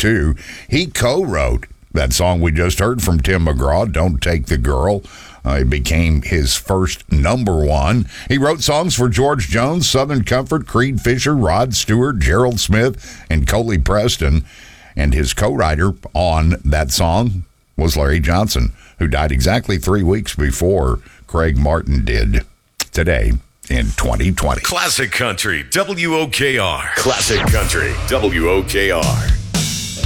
1972. He co-wrote that song we just heard from Tim McGraw, Don't Take the Girl. It became his first number one. He wrote songs for George Jones, Southern Comfort, Creed Fisher, Rod Stewart, Gerald Smith, and Coley Preston. And his co-writer on that song was Larry Johnson, who died exactly 3 weeks before Craig Martin did today in 2020. Classic Country, WOKR. Classic Country, WOKR.